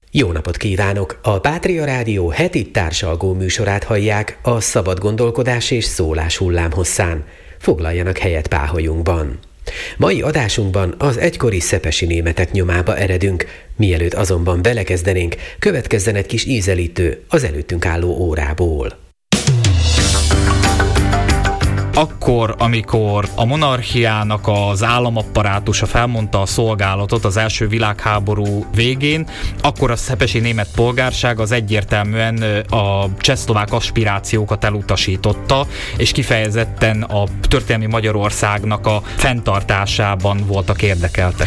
Jó napot kívánok! A Pátria Rádió heti társalgó műsorát hallják a szabad gondolkodás és szólás hullámhosszán. Foglaljanak helyet páholyunkban. Mai adásunkban az egykori szepesi németek nyomába eredünk, mielőtt azonban belekezdenénk, következzen egy kis ízelítő az előttünk álló órából. Akkor, amikor a monarchiának az államapparátusa felmondta a szolgálatot az első világháború végén, akkor a szepesi német polgárság az egyértelműen a csehszlovák aspirációkat elutasította, és kifejezetten a történelmi Magyarországnak a fenntartásában voltak érdekeltek.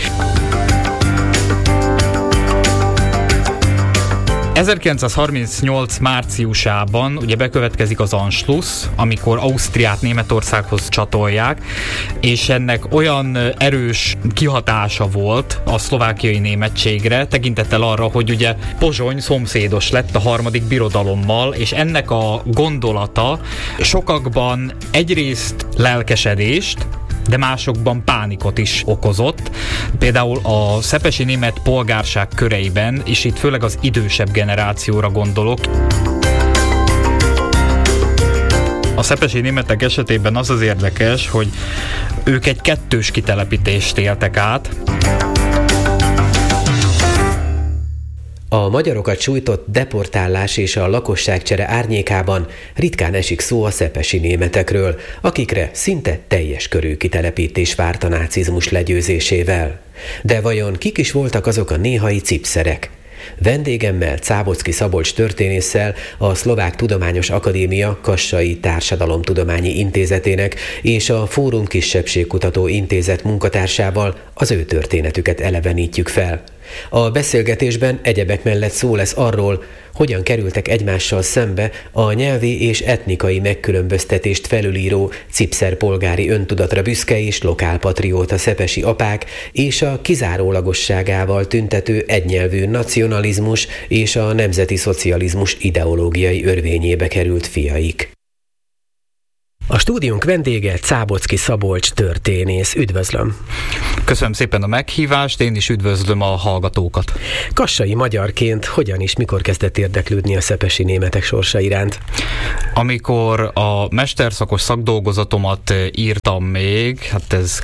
1938 márciusában ugye bekövetkezik az Anschluss, amikor Ausztriát Németországhoz csatolják, és ennek olyan erős kihatása volt a szlovákiai németségre, tekintettel arra, hogy ugye Pozsony szomszédos lett a harmadik birodalommal, és ennek a gondolata sokakban egyrészt lelkesedést, de másokban pánikot is okozott. Például a szepesi német polgárság köreiben, és itt főleg az idősebb generációra gondolok. A szepesi németek esetében az érdekes, hogy ők egy kettős kitelepítést éltek át. A magyarokat sújtott deportálás és a lakosságcsere árnyékában ritkán esik szó a szepesi németekről, akikre szinte teljes körű kitelepítés várt a nácizmus legyőzésével. De vajon kik is voltak azok a néhai cipszerek? Vendégemmel, Záboczky Szabolcs történésszel, a Szlovák Tudományos Akadémia Kassai Társadalomtudományi Intézetének és a Fórum Kisebbségkutató Intézet munkatársával az ő történetüket elevenítjük fel. A beszélgetésben egyebek mellett szó lesz arról, hogyan kerültek egymással szembe a nyelvi és etnikai megkülönböztetést felülíró cipszerpolgári öntudatra büszke és lokálpatrióta szepesi apák és a kizárólagosságával tüntető egynyelvű nacionalizmus és a nemzeti szocializmus ideológiai örvényébe került fiaik. A stúdiónk vendége Záboczky Szabolcs történész. Üdvözlöm! Köszönöm szépen a meghívást, én is üdvözlöm a hallgatókat. Kassai magyarként hogyan és mikor kezdett érdeklődni a szepesi németek sorsa iránt? Amikor a mesterszakos szakdolgozatomat írtam még, hát ez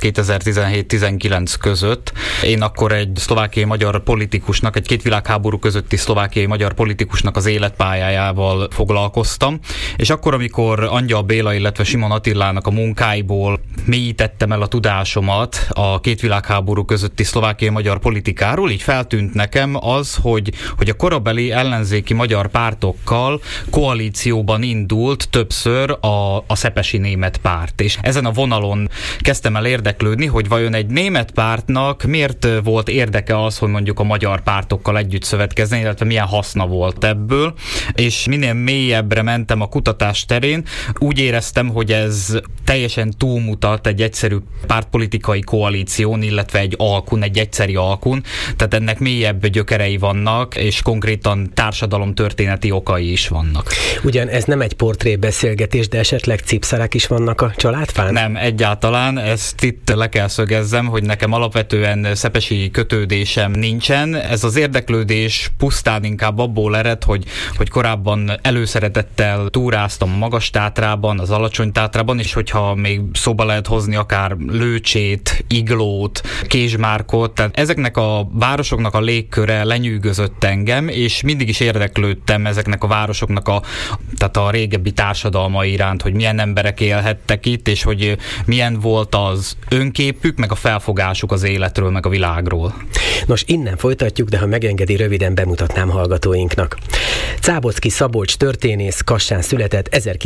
2017-19 között, én akkor egy szlovákiai magyar politikusnak, egy két világháború közötti szlovákiai magyar politikusnak az életpályájával foglalkoztam, és akkor, amikor Angyal Béla, illetve Simon Attilának a munkáiból mélyítettem el a tudásomat a két világháború közötti szlovákiai magyar politikáról, így feltűnt nekem az, hogy a korabeli ellenzéki magyar pártokkal koalícióban indult többször a szepesi német párt. És ezen a vonalon kezdtem el érdeklődni, hogy vajon egy német pártnak miért volt érdeke az, hogy mondjuk a magyar pártokkal együtt szövetkezni, illetve milyen haszna volt ebből. És minél mélyebbre mentem a kutatás terén, úgy éreztem, hogy ez teljesen túlmutat egy egyszerű pártpolitikai koalíción, illetve egy alkun, egy egyszeri alkun, tehát ennek mélyebb gyökerei vannak, és konkrétan társadalomtörténeti okai is vannak. Ugyan ez nem egy portrébeszélgetés, de esetleg cipszerek is vannak a családfán? Nem, egyáltalán, ezt itt le kell szögezzem, hogy nekem alapvetően szepesi kötődésem nincsen. Ez az érdeklődés pusztán inkább abból ered, hogy korábban előszeretettel túráztam a Magas-Tátrában, az Alacsony-Tátrában, és hogyha még szóba lehet hozni akár Lőcsét, Iglót, Kézsmárkot, tehát ezeknek a városoknak a légköre lenyűgözött engem, és mindig is érdeklődtem ezeknek a városoknak tehát a régebbi társadalma iránt, hogy milyen emberek élhettek itt, és hogy milyen volt az önképük, meg a felfogásuk az életről, meg a világról. Nos, innen folytatjuk, de ha megengedi, röviden bemutatnám hallgatóinknak. Záboczky Szabolcs történész Kassán született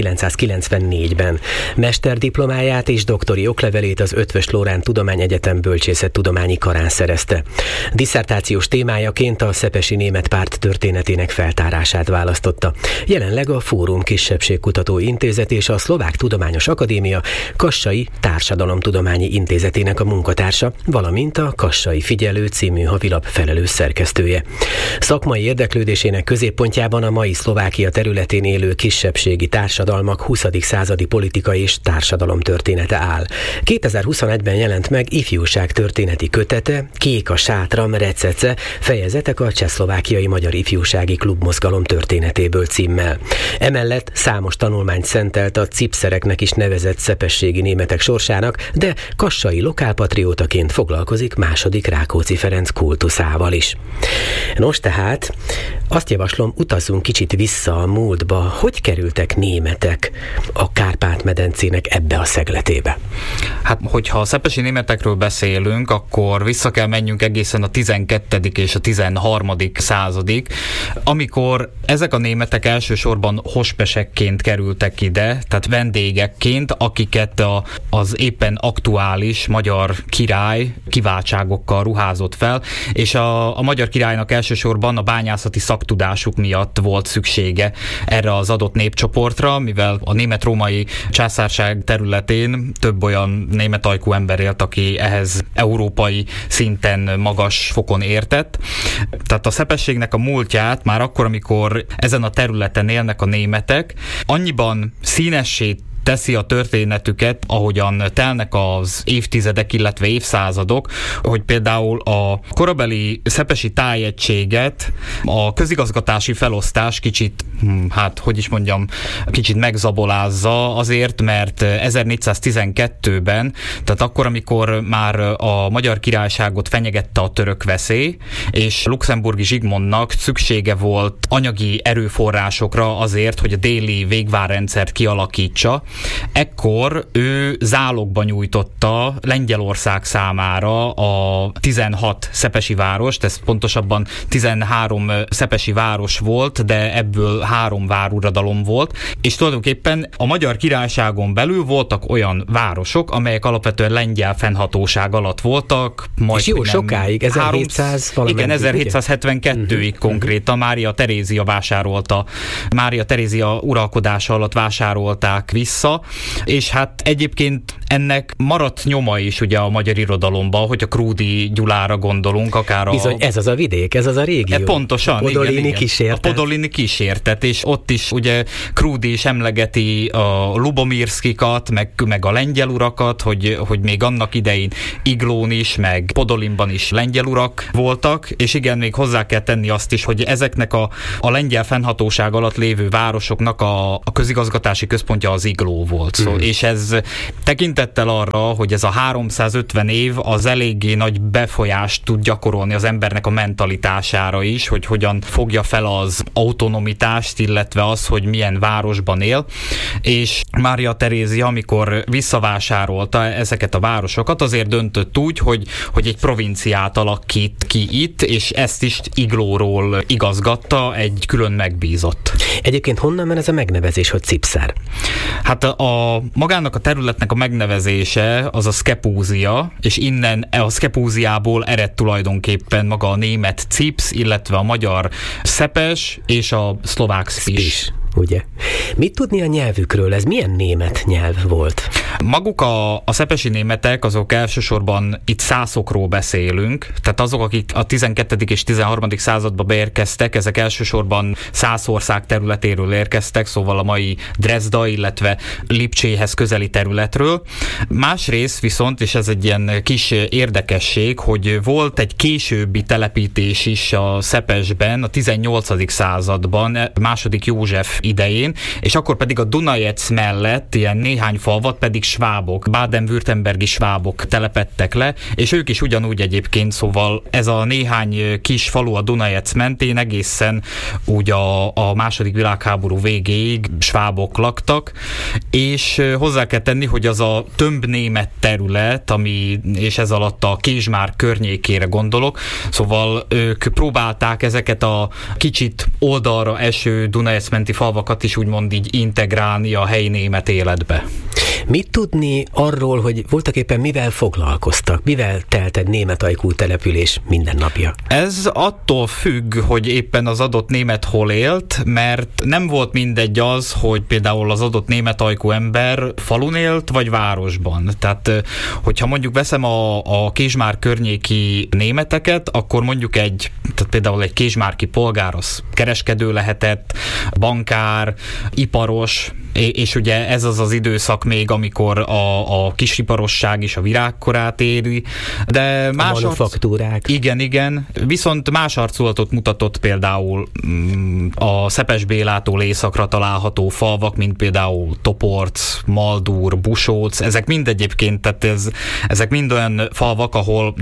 1994-ben. Mesterdiplomáját és doktori oklevelét az Eötvös Loránd Tudományegyetem Bölcsészettudományi Karán szerezte. Disszertációs témájaként a szepesi német párt történetének feltárását választotta. Jelenleg a Fórum Kisebbségkutató Intézet és a Szlovák Tudományos Akadémia Kassai Társadalomtudományi Intézetének a munkatársa, valamint a Kassai Figyelő című havilap felelős szerkesztője. Szakmai érdeklődésének középpontjában a mai Szlovákia területén élő kisebbségi társadalmak 20. századi politikai politika és társadalom története áll. 2021-ben jelent meg ifjúság történeti kötete, Kék a sátram, Recece, fejezetek a Csehszlovákiai Magyar Ifjúsági Klubmozgalom történetéből címmel. Emellett számos tanulmányt szentelt a cipszereknek is nevezett szepességi németek sorsának, de kassai lokálpatriótaként foglalkozik második Rákóczi Ferenc kultuszával is. Nos tehát, azt javaslom, utazzunk kicsit vissza a múltba. Hogy kerültek németek a Kárpát-medencének ebbe a szegletébe? Hát, hogyha a szepesi németekről beszélünk, akkor vissza kell menjünk egészen a 12. és a 13. századig, amikor ezek a németek elsősorban hospesekként kerültek ide, tehát vendégekként, akiket az éppen aktuális magyar király kiváltságokkal ruházott fel, és a magyar királynak elsősorban a bányászati szaktudásuk miatt volt szüksége erre az adott népcsoportra, mivel a német-római császárság területén több olyan német ajkú ember élt, aki ehhez európai szinten magas fokon értett. Tehát a szepességnek a múltját már akkor, amikor ezen a területen élnek a németek, annyiban színessé teszi a történetüket, ahogyan telnek az évtizedek, illetve évszázadok, hogy például a korabeli szepesi tájegységet a közigazgatási felosztás kicsit, kicsit megzabolázza azért, mert 1412-ben, tehát akkor, amikor már a Magyar Királyságot fenyegette a török veszély, és Luxemburgi Zsigmondnak szüksége volt anyagi erőforrásokra azért, hogy a déli végvárrendszert kialakítsa, ekkor ő zálogba nyújtotta Lengyelország számára a 16 szepesi várost, ez pontosabban 13 szepesi város volt, de ebből 3 váruradalom volt, és tulajdonképpen a Magyar Királyságon belül voltak olyan városok, amelyek alapvetően lengyel fennhatóság alatt voltak. És jó sokáig, 1700 igen, 1772-ig konkrétan Mária Terézia vásárolta, Mária Terézia uralkodása alatt vásárolták vissza, és hát egyébként ennek maradt nyoma is ugye a magyar irodalomban, hogy a Krúdy Gyulára gondolunk, akár Bizony, ez az a vidék, ez az a régió. Pontosan, a Podolini kísértet. A Podolini kísértet, és ott is ugye Krúdy is emlegeti a Lubomirszkikat, meg a lengyel urakat, hogy még annak idején Iglón is, meg Podolinban is lengyel urak voltak, és igen, még hozzá kell tenni azt is, hogy ezeknek a lengyel fennhatóság alatt lévő városoknak a közigazgatási központja az Igló volt. Szóval, és ez tekintettel arra, hogy ez a 350 év az eléggé nagy befolyást tud gyakorolni az embernek a mentalitására is, hogy hogyan fogja fel az autonomitást, illetve az, hogy milyen városban él. És Mária Terézia, amikor visszavásárolta ezeket a városokat, azért döntött úgy, hogy egy provinciát alakít ki itt, és ezt is Iglóról igazgatta egy külön megbízott. Egyébként honnan van ez a megnevezés, hogy cipszer? Hát magának a területnek a megnevezése az a Skepúzia, és innen a Skepúziából ered tulajdonképpen maga a német cipsz, illetve a magyar szepes és a szlovák spis. Ugye? Mit tudni a nyelvükről? Ez milyen német nyelv volt? Maguk a szepesi németek, azok elsősorban itt szászokról beszélünk, tehát azok, akik a 12. és 13. századba beérkeztek, ezek elsősorban Szászország területéről érkeztek, szóval a mai Dresda, illetve Lipcséhez közeli területről. Másrészt viszont, és ez egy ilyen kis érdekesség, hogy volt egy későbbi telepítés is a Szepesben, a 18. században, második József idején, és akkor pedig a Dunajec mellett ilyen néhány falvat pedig svábok, baden-württembergi svábok telepettek le, és ők is ugyanúgy egyébként, szóval ez a néhány kis falu a Dunajec mentén egészen úgy a második világháború végéig svábok laktak, és hozzá kell tenni, hogy az a több német terület, és ez alatt a Késmár környékére gondolok, szóval ők próbálták ezeket a kicsit oldalra eső Dunajec menti falvakat is úgymond így integrálni a helyi német életbe. Mit tudni arról, hogy voltaképpen mivel foglalkoztak? Mivel telt egy német ajkú település mindennapja? Ez attól függ, hogy éppen az adott német hol élt, mert nem volt mindegy az, hogy például az adott német ajkú ember falun élt, vagy városban. Tehát, hogyha mondjuk veszem a Késmár környéki németeket, akkor mondjuk tehát például egy késmárki polgár az kereskedő lehetett, bankár, iparos, és ugye ez az időszak még, amikor a kisiparosság is a virágkorát éri, de más manufaktúrák. Igen. Viszont más arculatot mutatott például a Szepes Bélától északra található falvak, mint például Toporc, Maldúr, Busóc, ezek mind egyébként, tehát ezek mind olyan falvak, ahol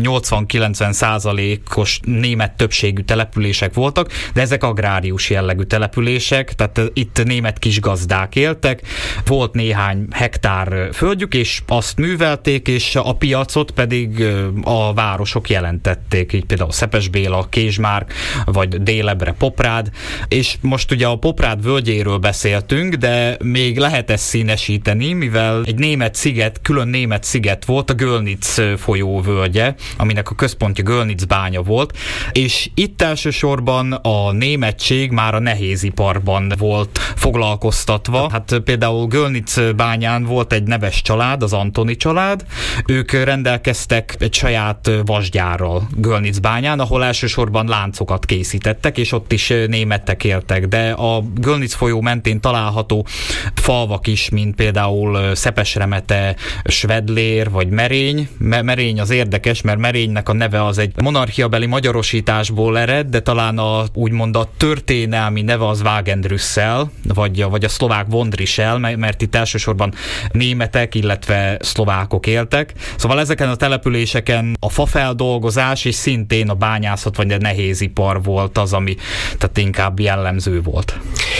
80-90%-os német többségű települések voltak, de ezek agrárius jellegű települések, tehát itt német kisgazdák éltek, volt néhány hektár földjük, és azt művelték, és a piacot pedig a városok jelentették, így például Szepesbéla, Kézsmárk, vagy délebre Poprád, és most ugye a Poprád völgyéről beszéltünk, de még lehet ezt színesíteni, mivel egy német sziget, külön német sziget volt, a Göllnitz folyó völgye, aminek a központja Göllnitz bánya volt, és itt elsősorban a németség már a nehéziparban volt foglalkoztatva. Hát például Göllnitz bányán volt egy neves család, az Antoni család, ők rendelkeztek egy saját vasgyárral Göllnitz bányán, ahol elsősorban láncokat készítettek, és ott is németek éltek, de a Göllnitz folyó mentén található falvak is, mint például Szepesremete, Svedlér, vagy Merény. Merény az érdekes, mert Merénynek a neve az egy monarchiabeli magyarosításból ered, de talán úgymond a történelmi neve az Wagendrüsszel, vagy a szlovák Vondrisel, mert itt elsősorban németek, illetve szlovákok éltek. Szóval ezeken a településeken a fafeldolgozás és szintén a bányászat vagy a nehézipar volt az, ami tehát inkább jellemző volt.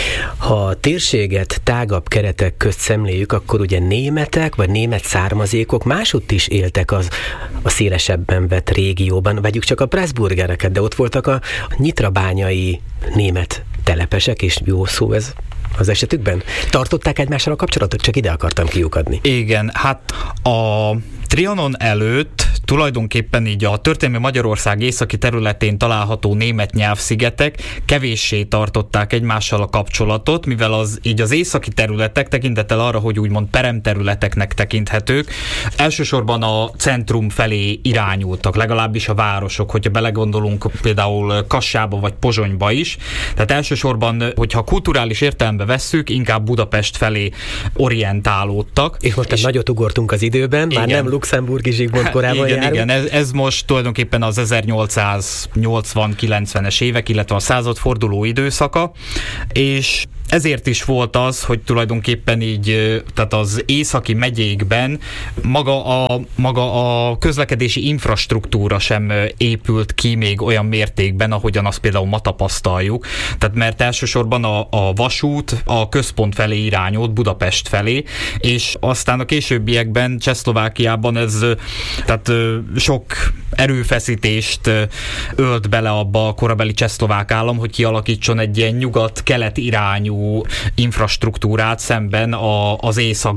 Ha a térséget tágabb keretek közt szemléljük, akkor ugye németek vagy német származékok másutt is éltek a szélesebben vett régióban. Vegyük csak a Pressburgereket, de ott voltak a nyitrabányai német telepesek, és jó szó ez az esetükben. Tartották egymással a kapcsolatot? Csak ide akartam kiukadni. Igen, hát a Trianon előtt tulajdonképpen így a történelmi Magyarország északi területén található német nyelvszigetek kevéssé tartották egymással a kapcsolatot, mivel az északi területek tekintettel arra, hogy úgymond peremterületeknek tekinthetők, elsősorban a centrum felé irányultak, legalábbis a városok, hogyha belegondolunk például Kassába vagy Pozsonyba is. Tehát elsősorban, hogyha kulturális értelembe vesszük, inkább Budapest felé orientálódtak. És most nagyot ugortunk az időben, már nem luxemburgi Zsigmond korában járunk. Igen, ez most tulajdonképpen az 1880-90-es évek, illetve a századforduló időszaka, és ezért is volt az, hogy tulajdonképpen így, tehát az északi megyékben maga a közlekedési infrastruktúra sem épült ki még olyan mértékben, ahogyan azt például ma tapasztaljuk. Tehát mert elsősorban a vasút a központ felé irányult, Budapest felé, és aztán a későbbiekben Csehszlovákiában ez tehát sok erőfeszítést ölt bele abba a korabeli csehszlovák állam, hogy kialakítson egy ilyen nyugat-kelet irányú infrastruktúrát szemben az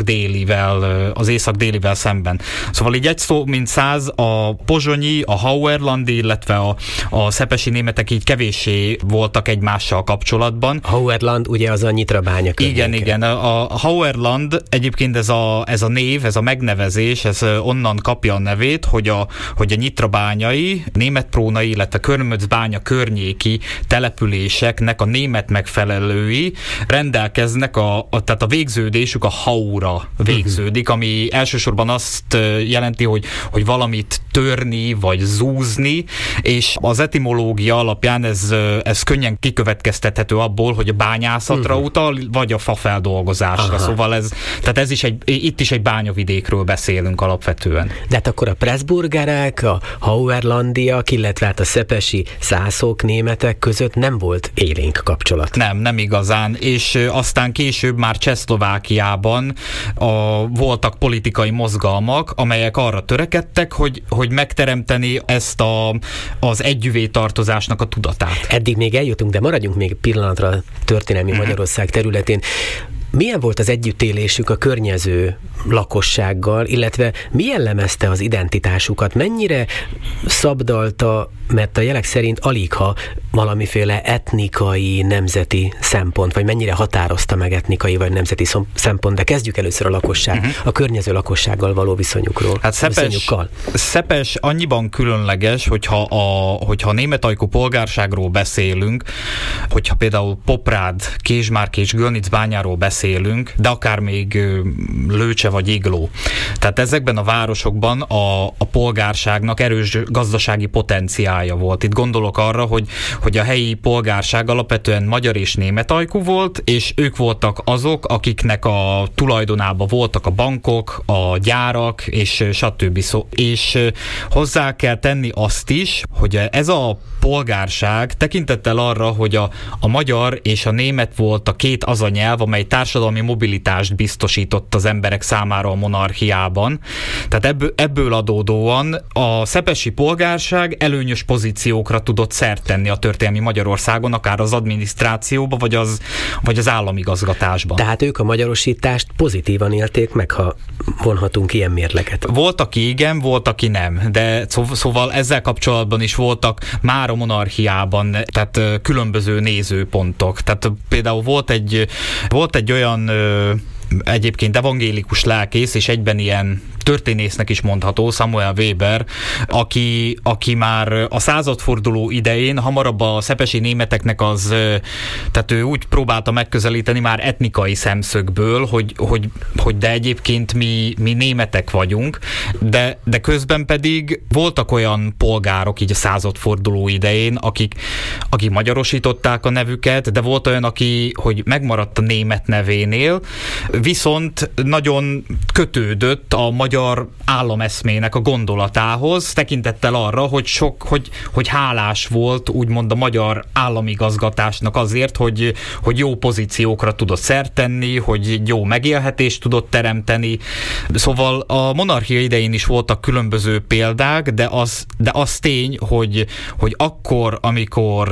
észak-délivel szemben. Szóval így egy szó mint száz, a pozsonyi, a Hauerlandi, illetve a szepesi németek így kevéssé voltak egymással kapcsolatban. Hauerland ugye az a nyitrabánya környéke. Igen. A Hauerland egyébként ez a név, ez a megnevezés, ez onnan kapja a nevét, hogy a nyitrabányai, németprónai, illetve Körmöcbánya környéki településeknek a német megfelelői rendelkeznek, tehát a végződésük a haura végződik, ami elsősorban azt jelenti, hogy valamit törni, vagy zúzni, és az etimológia alapján ez könnyen kikövetkeztethető abból, hogy a bányászatra utal, vagy a fafeldolgozásra. Szóval tehát itt is egy bányavidékről beszélünk alapvetően. De hát akkor a Pressburgerek, a Hauerlandiak, illetve hát a szepesi szászok, németek között nem volt élénk kapcsolat. Nem igazán, és aztán később már Csehszlovákiában voltak politikai mozgalmak, amelyek arra törekedtek, hogy megteremteni ezt az együvé tartozásnak a tudatát. Eddig még eljutunk, de maradjunk még pillanatra a történelmi Magyarország területén. Milyen volt az együttélésük a környező lakossággal, illetve mi jellemezte az identitásukat? Mennyire szabdalta mert a jelek szerint aligha valamiféle etnikai, nemzeti szempont, vagy mennyire határozta meg etnikai vagy nemzeti szempont, de kezdjük először a lakosság, a környező lakossággal való viszonyukról. Hát Szepes annyiban különleges, hogyha németajkú polgárságról beszélünk, hogyha például Poprád, Kézsmárk és Görlitz-bányáról beszélünk, de akár még Lőcse vagy Igló. Tehát ezekben a városokban a polgárságnak erős gazdasági potenciálja volt. Itt gondolok arra, hogy a helyi polgárság alapvetően magyar és németajkú volt, és ők voltak azok, akiknek a tulajdonában voltak a bankok, a gyárak, és stb. És hozzá kell tenni azt is, hogy ez a polgárság tekintettel arra, hogy a magyar és a német volt a két az a nyelv, amely társadalmi mobilitást biztosított az emberek számára a monarchiában. Tehát ebből adódóan a szepesi polgárság előnyös pozíciókra tudott szert tenni a történelmi Magyarországon, akár az adminisztrációban, vagy az államigazgatásban. Tehát ők a magyarosítást pozitívan élték meg, ha vonhatunk ilyen mérleget. Volt, aki igen, volt, aki nem, de szóval ezzel kapcsolatban is voltak már a monarchiában, tehát különböző nézőpontok. Tehát például volt egy olyan egyébként evangélikus lelkész, és egyben ilyen történésznek is mondható, Samuel Weber, aki már a századforduló idején hamarabb a szepesi németeknek tehát ő úgy próbálta megközelíteni már etnikai szemszögből, hogy de egyébként mi németek vagyunk, de közben pedig voltak olyan polgárok így a századforduló idején, akik magyarosították a nevüket, de volt olyan, hogy megmaradt a német nevénél, viszont nagyon kötődött a magyar állameszmének a gondolatához, tekintettel arra, hogy hálás volt úgymond a magyar államigazgatásnak azért, hogy jó pozíciókra tudott szert tenni, hogy jó megélhetést tudott teremteni. Szóval a monarchia idején is voltak különböző példák, de az tény, hogy akkor, amikor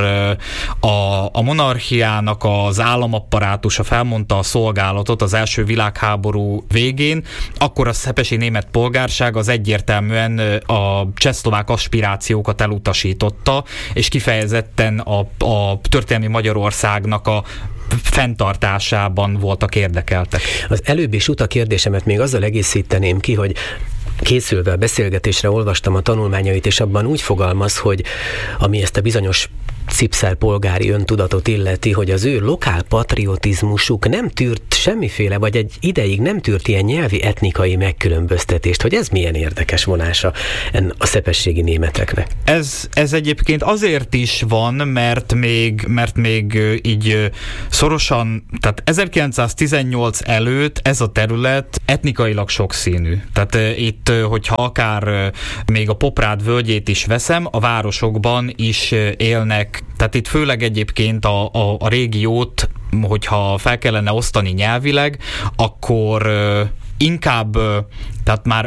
a monarchiának az államapparátusa felmondta a szolgálatot az első világháború végén, akkor a szepesi német polgárság az egyértelműen a csehszlovák aspirációkat elutasította, és kifejezetten a történelmi Magyarországnak a fenntartásában voltak érdekeltek. Az előbbi suta kérdésemet még azzal egészíteném ki, hogy készülve a beszélgetésre olvastam a tanulmányait, és abban úgy fogalmaz, hogy ami ezt a bizonyos cipszer polgári öntudatot illeti, hogy az ő lokál patriotizmusuk nem tűrt semmiféle, vagy egy ideig nem tűrt ilyen nyelvi etnikai megkülönböztetést, hogy ez milyen érdekes vonása a szepességi németeknek. Ez egyébként azért is van, mert még így szorosan, tehát 1918 előtt ez a terület etnikailag sokszínű. Tehát itt, hogyha akár még a Poprád völgyét is veszem, a városokban is élnek. Tehát itt főleg egyébként a régiót, hogyha fel kellene osztani nyelvileg, akkor inkább, tehát már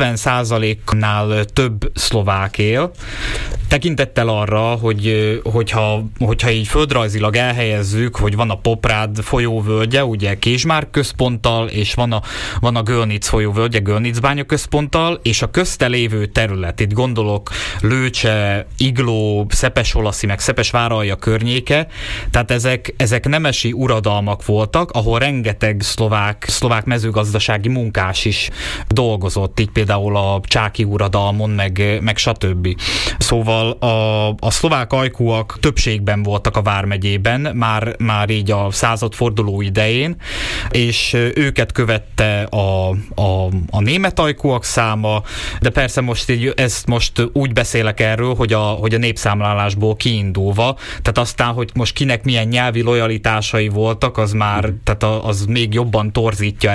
50%-nál több szlovák él, tekintettel arra, hogyha így földrajzilag elhelyezzük, hogy van a Poprád folyóvölgye, ugye Kézsmárk központtal, és van a Görlitz folyóvölgye Görlitz-bánya központtal, és a közte lévő terület, itt gondolok Lőcse, Igló, Szepes-Olaszi, meg Szepes-Váralja környéke, tehát ezek nemesi uradalmak voltak, ahol rengeteg szlovák mezőgazdasági munkás is dolgozott, így például a csáki uradalmon, meg stb. Szóval a szlovák ajkúak többségben voltak a vármegyében, már így a századforduló idején, és őket követte a német ajkúak száma, de persze ezt most úgy beszélek erről, hogy a népszámlálásból kiindulva, tehát aztán, hogy most kinek milyen nyelvi lojalitásai voltak, az már, tehát az még jobban torzítja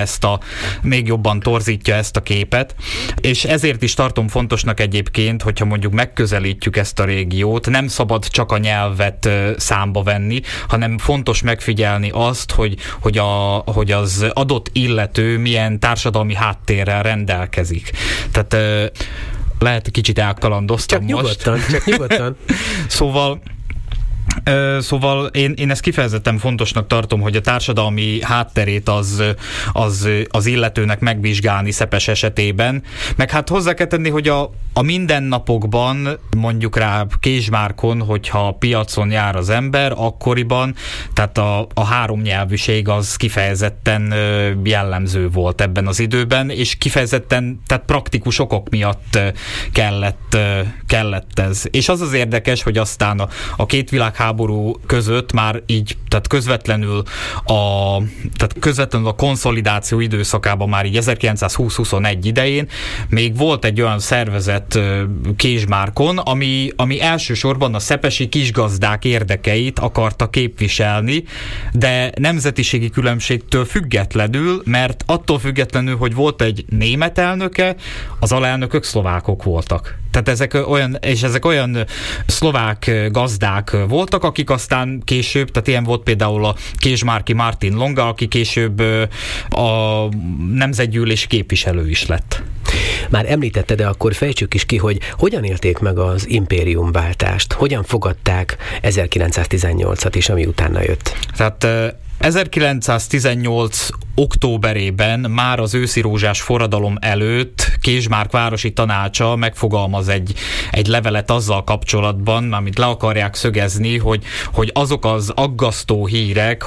ezt a képet, és ezért is tartom fontosnak egyébként, hogyha mondjuk megközelítjük ezt a régiót, nem szabad csak a nyelvet számba venni, hanem fontos megfigyelni azt, hogy az adott illető milyen társadalmi háttérrel rendelkezik. Tehát lehet kicsit elkalandoztam csak most. Csak nyugodtan. Szóval Szóval én ezt kifejezetten fontosnak tartom, hogy a társadalmi hátterét az illetőnek megvizsgálni Szepes esetében, meg hát hozzá kell tenni, hogy a mindennapokban, mondjuk rá Késmárkon, hogyha piacon jár az ember, akkoriban, tehát a háromnyelvűség az kifejezetten jellemző volt ebben az időben, és kifejezetten, tehát praktikus okok miatt kellett ez. És az érdekes, hogy aztán a két világháború között már így, tehát közvetlenül a konszolidáció időszakában, már így 1920-21 idején még volt egy olyan szervezet Késmárkon, ami elsősorban a szepesi kisgazdák érdekeit akarta képviselni, de nemzetiségi különbségtől függetlenül, mert attól függetlenül, hogy volt egy német elnöke, az alelnökök szlovákok voltak. Tehát ezek olyan szlovák gazdák voltak, akik aztán később, tehát ilyen volt például a késmárki Martin Longa, aki később a nemzetgyűlés képviselő is lett. Már említette, de akkor fejtsük is ki, hogy hogyan élték meg az impériumváltást, hogyan fogadták 1918-at is, ami utána jött. Tehát 1918 októberében, már az őszirózsás forradalom előtt Késmárk városi tanácsa megfogalmaz egy levelet azzal kapcsolatban, amit le akarják szögezni, hogy azok az aggasztó hírek,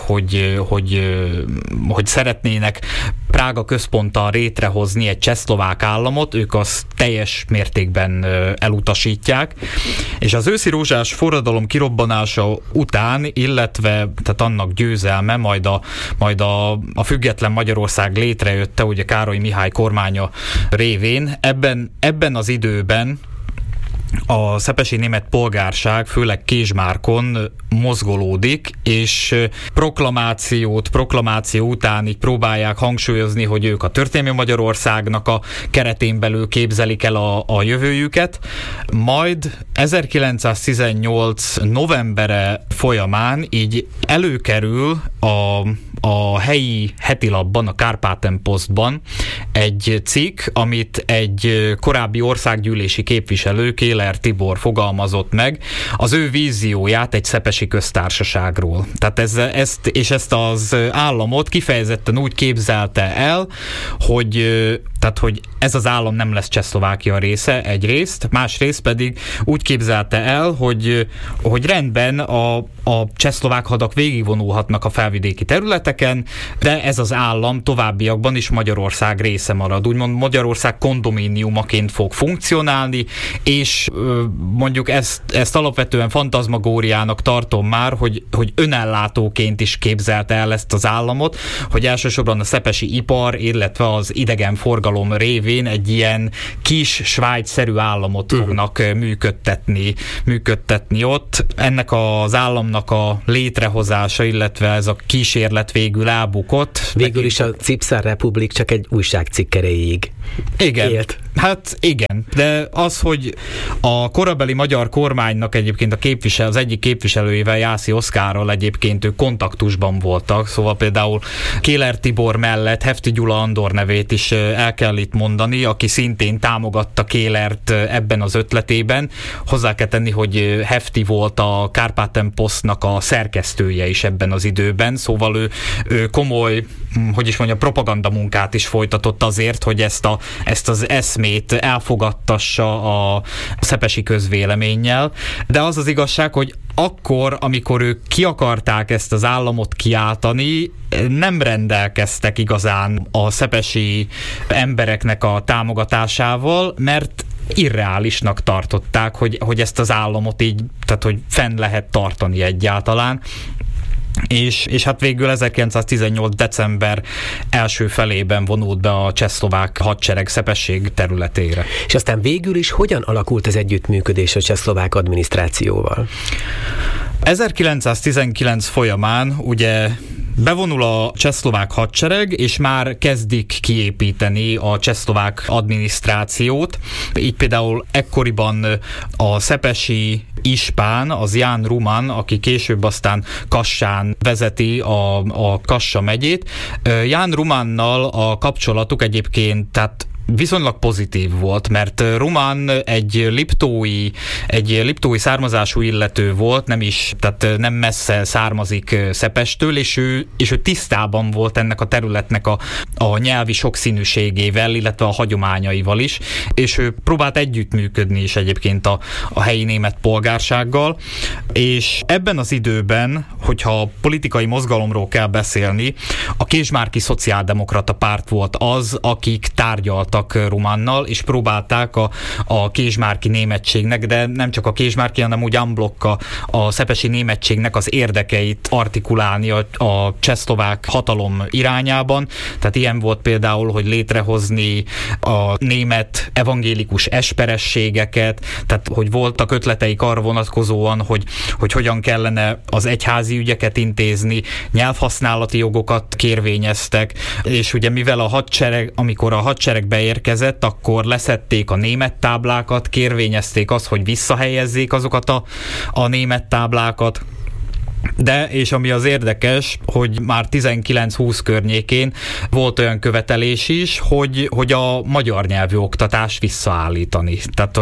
hogy szeretnének Prága központtal létrehozni egy csehszlovák államot, ők azt teljes mértékben elutasítják, és az őszirózsás forradalom kirobbanása után, illetve tehát annak győzelme, majd a független Magyarország létrejötte, ugye Károly Mihály kormánya révén, ebben az időben a szepesi német polgárság, főleg Késmárkon mozgolódik, és proklamáció után így próbálják hangsúlyozni, hogy ők a történelmi Magyarországnak a keretén belül képzelik el a jövőjüket. Majd 1918 novembere folyamán így előkerül a helyi hetilapban, a Kárpáten Postban egy cikk, amit egy korábbi országgyűlési képviselő, Kéler Tibor fogalmazott meg, az ő vízióját egy szepesi köztársaságról. Tehát ezt az államot kifejezetten úgy képzelte el, hogy ez az állam nem lesz Csehszlovákia része egyrészt, másrészt pedig úgy képzelte el, hogy rendben a csehszlovák hadak végigvonulhatnak a felvidéki területeken, de ez az állam továbbiakban is Magyarország része marad. Úgymond Magyarország kondomíniumaként fog funkcionálni, és mondjuk ezt alapvetően fantazmagóriának tartom már, hogy önellátóként is képzelte el ezt az államot, hogy elsősorban a szepesi ipar, illetve az idegenforgalom révén egy ilyen kis Svájc-szerű államot fognak működtetni ott. Ennek az államnak a létrehozása, illetve ez a kísérlet végül elbukott. Végül is a Cipszár Republik csak egy újságcikk erejéig élt. Hát igen, de az, hogy a korabeli magyar kormánynak egyébként az egyik képviselőjével, Jászi Oszkárral egyébként ők kontaktusban voltak, szóval például Kéler Tibor mellett Hefti Gyula Andor nevét is el kell itt mondani, aki szintén támogatta Kélert ebben az ötletében. Hozzá kell tenni, hogy Hefti volt a Kárpáten Postnak a szerkesztője is ebben az időben, szóval ő komoly, propagandamunkát is folytatott azért, hogy ezt az eszmét elfogadtassa a szepesi közvéleménnyel. De az az igazság, hogy akkor, amikor ők ki akarták ezt az államot kiáltani, nem rendelkeztek igazán a szepesi embereknek a támogatásával, mert irreálisnak tartották, hogy ezt az államot így, tehát hogy fenn lehet tartani egyáltalán. És hát végül 1918. december első felében vonult be a csehszlovák hadsereg szepesség területére. És aztán végül is hogyan alakult az együttműködés a csehszlovák adminisztrációval? 1919 folyamán ugye bevonul a csehszlovák hadsereg, és már kezdik kiépíteni a csehszlovák adminisztrációt. Így például ekkoriban a szepesi ispán, az Ján Ruman, aki később aztán Kassán vezeti a Kassa megyét. Ján Rumannal a kapcsolatuk egyébként, tehát viszonylag pozitív volt, mert Rumán egy liptói származású illető volt, tehát nem messze származik Szepestől, és ő tisztában volt ennek a területnek a nyelvi sokszínűségével, illetve a hagyományaival is, és ő próbált együttműködni is egyébként a helyi német polgársággal, és ebben az időben, hogyha politikai mozgalomról kell beszélni, a Késmárki Szociáldemokrata Párt volt az, akik tárgyaltak Rumánnal, és próbálták a késmárki németségnek, de nem csak a késmárki, hanem úgy unblock a szepesi németségnek az érdekeit artikulálni a csehszlovák hatalom irányában. Tehát ilyen volt például, hogy létrehozni a német evangélikus esperességeket, tehát hogy voltak ötleteik arra vonatkozóan, hogy hogyan kellene az egyházi ügyeket intézni, nyelvhasználati jogokat kérvényeztek, és ugye mivel amikor a hadsereg beérkezett, akkor leszedték a német táblákat, kérvényezték azt, hogy visszahelyezzék azokat a német táblákat. De, és ami az érdekes, hogy már 19-20 környékén volt olyan követelés is, hogy a magyar nyelvű oktatást visszaállítani. Tehát,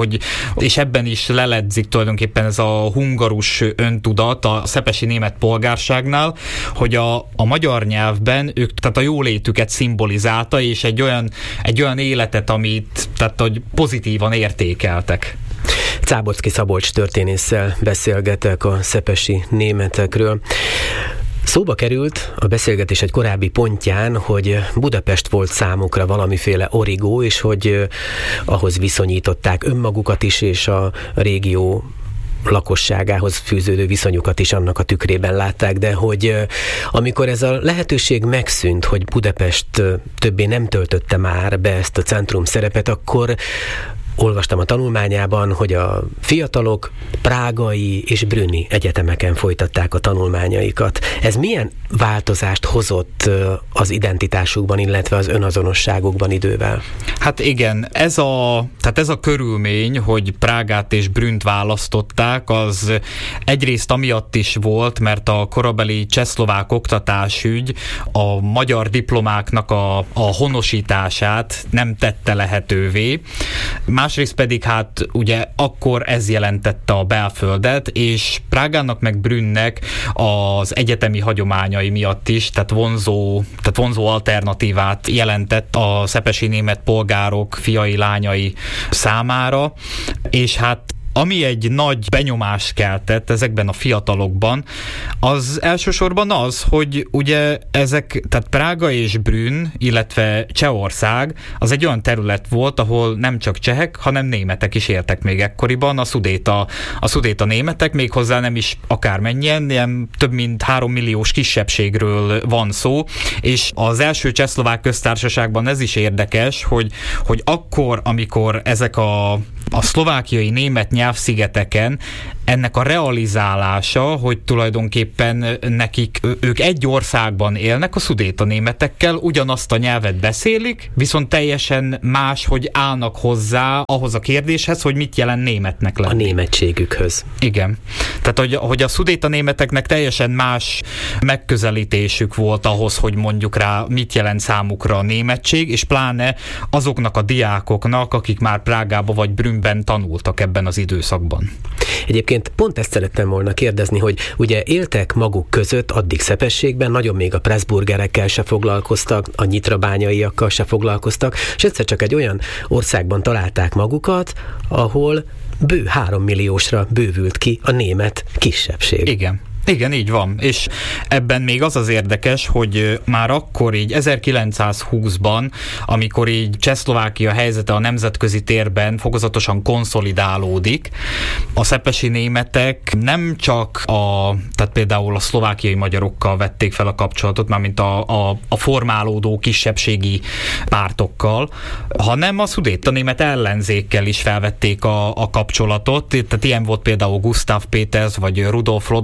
és ebben is leledzik tulajdonképpen ez a hungarus öntudat a szepesi német polgárságnál, hogy a magyar nyelvben ők tehát a jólétüket szimbolizálta, és egy olyan életet, amit tehát, hogy pozitívan értékeltek. Záboczky Szabolcs történésszel beszélgetek a szepesi németekről. Szóba került a beszélgetés egy korábbi pontján, hogy Budapest volt számukra valamiféle origó, és hogy ahhoz viszonyították önmagukat is, és a régió lakosságához fűződő viszonyukat is annak a tükrében látták, de hogy amikor ez a lehetőség megszűnt, hogy Budapest többé nem töltötte már be ezt a centrum szerepet, akkor olvastam a tanulmányában, hogy a fiatalok prágai és brünni egyetemeken folytatták a tanulmányaikat. Ez milyen változást hozott az identitásukban, illetve az önazonosságukban idővel? Hát igen, ez a körülmény, hogy Prágát és Brünnt választották, az egyrészt amiatt is volt, mert a korabeli csehszlovák oktatásügy a magyar diplomáknak a honosítását nem tette lehetővé. Másrészt pedig hát ugye akkor ez jelentette a belföldet, és Prágának meg Brünnnek az egyetemi hagyományai miatt is, tehát vonzó alternatívát jelentett a szepesi német polgárok fiai, lányai számára, és hát ami egy nagy benyomást keltett ezekben a fiatalokban, az elsősorban az, hogy ugye tehát Prága és Brünn, illetve Csehország, az egy olyan terület volt, ahol nem csak csehek, hanem németek is éltek még ekkoriban, a szudéta németek, méghozzá nem is akármennyien, ilyen több mint 3 milliós kisebbségről van szó, és az első Csehszlovák köztársaságban ez is érdekes, hogy akkor, amikor ezek a szlovákiai német nyelvszigeteken ennek a realizálása, hogy tulajdonképpen ők egy országban élnek a szudéta németekkel, ugyanazt a nyelvet beszélik, viszont teljesen más, hogy állnak hozzá ahhoz a kérdéshez, hogy mit jelent németnek lenni. A németségükhöz. Igen. Tehát, hogy a szudéta németeknek teljesen más megközelítésük volt ahhoz, hogy mondjuk rá mit jelent számukra a németség, és pláne azoknak a diákoknak, akik már Prágába vagy Brünnben tanultak ebben az időszakban. Egyébként pont ezt szerettem volna kérdezni, hogy ugye éltek maguk között addig Szepességben, nagyon még a pressburgerekkel se foglalkoztak, a nyitrabányaiakkal se foglalkoztak, és egyszer csak egy olyan országban találták magukat, ahol 3 milliósra bővült ki a német kisebbség. Igen, így van. És ebben még az érdekes, hogy már akkor így 1920-ban, amikor így Csehszlovákia helyzete a nemzetközi térben fokozatosan konszolidálódik, a szepesi németek nem csak tehát például a szlovákiai magyarokkal vették fel a kapcsolatot, mármint a formálódó kisebbségi pártokkal, hanem a szudéta német ellenzékkel is felvették a kapcsolatot. Tehát ilyen volt például Gustav Peters vagy Rudolf Rodman von